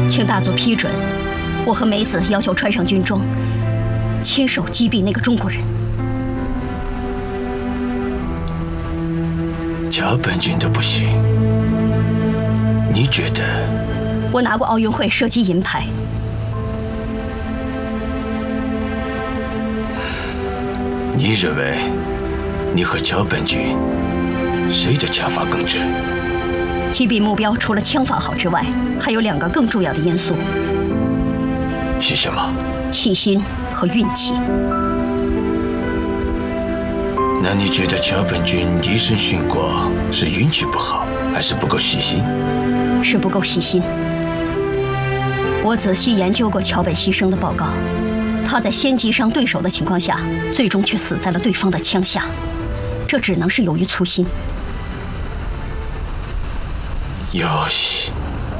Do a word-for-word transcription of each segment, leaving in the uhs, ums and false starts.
请大佐批准，我和梅子要求穿上军装，亲手击毙那个中国人。 桥本君都不行，你觉得？ 我拿过奥运会射击银牌。 你认为你和桥本君谁的枪法更准？ 击毙目标除了枪法好之外，还有两个更重要的因素。 是什么？ 细心和运气。 那你觉得桥本君一生殉国是运气不好，还是不够细心？ 是不够细心。我仔细研究过桥本牺牲的报告，他在先击伤对手的情况下，最终却死在了对方的枪下，这只能是由于粗心。 よし。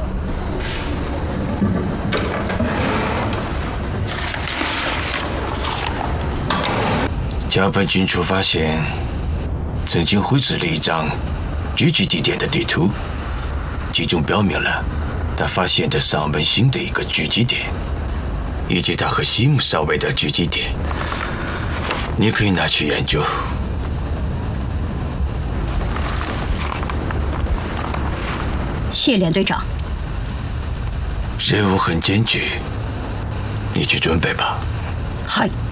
桥本君出发前曾经绘制了一张狙击地点的地图，其中标明了他发现的上门新的一个狙击点，以及他和西姆少尉的狙击点。你可以拿去研究。 谢连队长。 任务很艰巨，你去准备吧。 嗨。